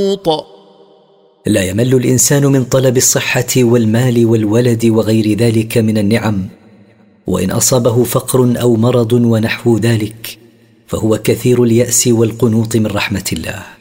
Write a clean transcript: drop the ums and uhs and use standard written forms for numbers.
لا يمل الإنسان من طلب الصحة والمال والولد وغير ذلك من النعم، وإن أصابه فقر أو مرض ونحو ذلك فهو كثير اليأس والقنوط من رحمة الله.